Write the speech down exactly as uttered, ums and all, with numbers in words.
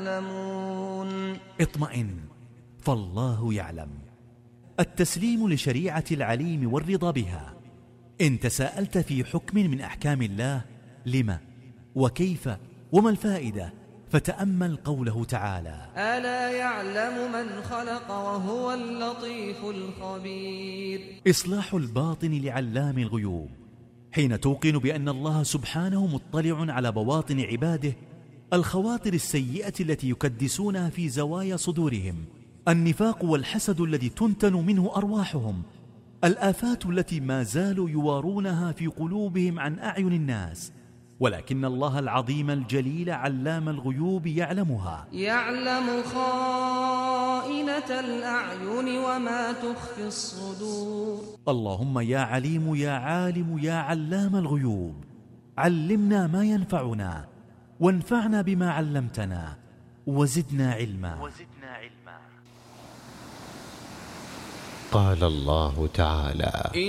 يعلمون. اطمئن فالله يعلم. التسليم لشريعة العليم والرضا بها. إن تساءلت في حكم من أحكام الله لما وكيف وما الفائدة، فتأمل قوله تعالى: ألا يعلم من خلق وهو اللطيف الخبير. إصلاح الباطن لعلام الغيوب. حين توقن بأن الله سبحانه مطلع على بواطن عباده، الخواطر السيئة التي يكدسونها في زوايا صدورهم، النفاق والحسد الذي تنتن منه أرواحهم، الآفات التي ما زالوا يوارونها في قلوبهم عن أعين الناس، ولكن الله العظيم الجليل علام الغيوب يعلمها. يعلم خائنة الأعين وما تخفي الصدور. اللهم يا عليم يا عالم يا علام الغيوب، علمنا ما ينفعنا وانفعنا بما علمتنا وزدنا علما, وزدنا علما. قال الله تعالى: